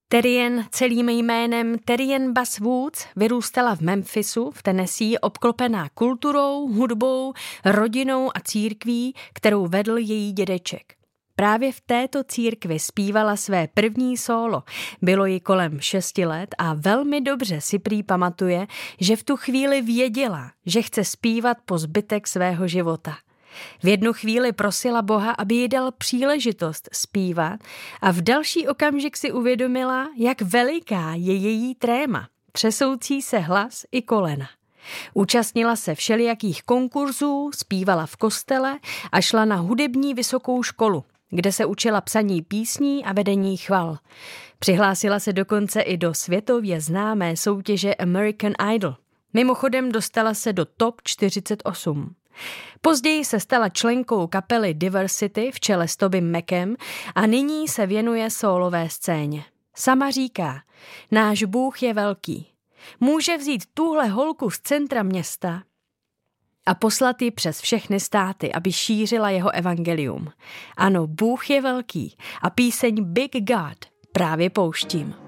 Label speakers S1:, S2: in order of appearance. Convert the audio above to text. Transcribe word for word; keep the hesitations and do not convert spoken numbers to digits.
S1: Terrien, celým jménem Terrien Bass Woods, vyrůstala v Memphisu v Tennessee, obklopená kulturou, hudbou, rodinou a církví, kterou vedl její dědeček. Právě v této církvi zpívala své první sólo. Bylo jí kolem šesti let a velmi dobře si prý pamatuje, že v tu chvíli věděla, že chce zpívat po zbytek svého života. V jednu chvíli prosila Boha, aby jí dal příležitost zpívat a v další okamžik si uvědomila, jak veliká je její tréma, třesoucí se hlas i kolena. Účastnila se všelijakých konkurzů, zpívala v kostele a šla na hudební vysokou školu, kde se učila psaní písní a vedení chval. Přihlásila se dokonce i do světově známé soutěže American Idol. Mimochodem dostala se do top čtyřicet osm. Později se stala členkou kapely Diversity v čele s Tobym Mackem a nyní se věnuje sólové scéně. Sama říká, náš Bůh je velký. Může vzít tuhle holku z centra města a poslat ji přes všechny státy, aby šířila jeho evangelium. Ano, Bůh je velký a píseň Big God právě pouštím.